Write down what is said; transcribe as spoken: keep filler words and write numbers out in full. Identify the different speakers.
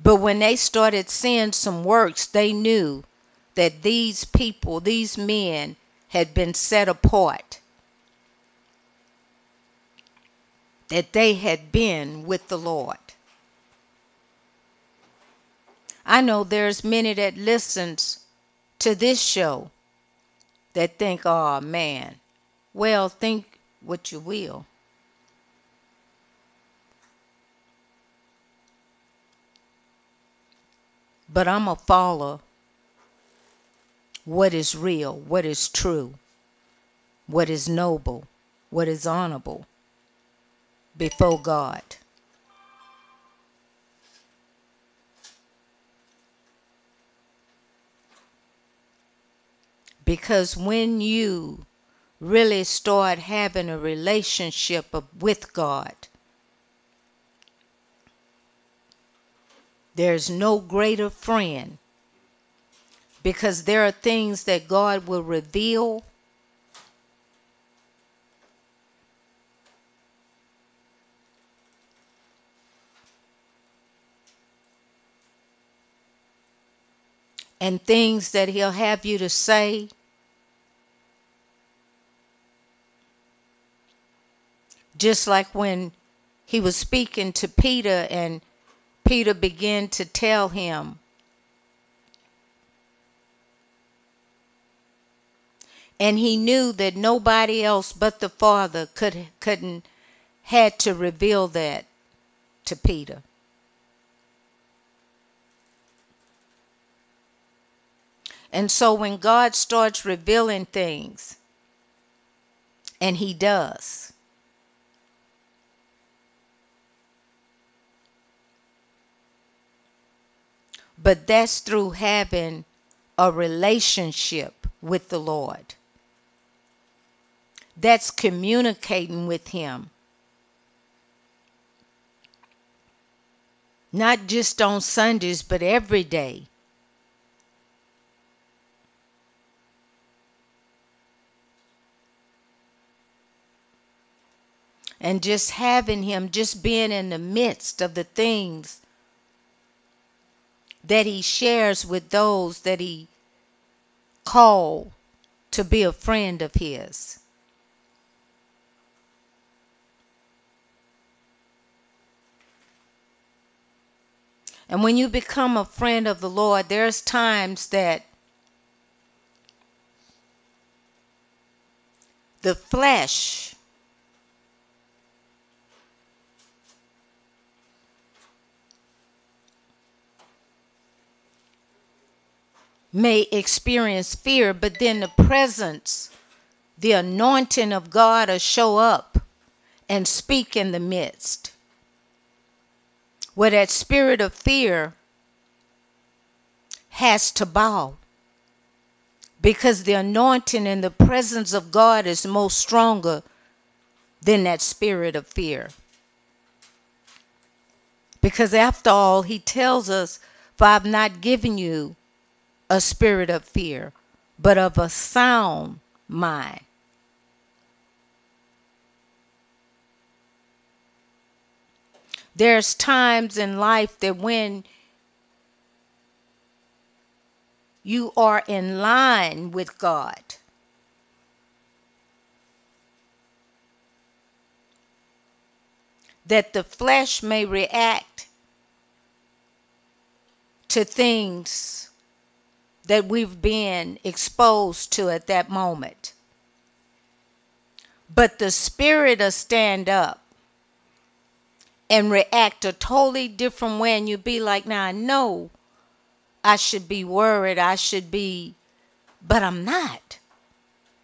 Speaker 1: But when they started seeing some works, they knew that these people, these men, had been set apart, that they had been with the Lord. I know there's many that listens to this show that think, oh man, well, think what you will. But I'm a follow what is real, what is true, what is noble, what is honorable before God. Because when you really start having a relationship with God, there's no greater friend, because there are things that God will reveal and things that he'll have you to say just like when he was speaking to Peter and Peter began to tell him, and he knew that nobody else but the Father could couldn't had to reveal that to Peter. And so when God starts revealing things, and he does, but that's through having a relationship with the Lord. That's communicating with him. Not just on Sundays, but every day. And just having him, just being in the midst of the things that he shares with those that he called to be a friend of his. And when you become a friend of the Lord, there's times that the flesh may experience fear, but then the presence, the anointing of God will show up and speak in the midst, where that spirit of fear has to bow, because the anointing and the presence of God is most stronger than that spirit of fear. Because after all, he tells us, for I've not given you a spirit of fear, but of a sound mind. There's times in life that when you are in line with God, that the flesh may react to things that we've been exposed to at that moment. But the spirit will stand up and react a totally different way, and you'll be like, now I know I should be worried, I should be, but I'm not.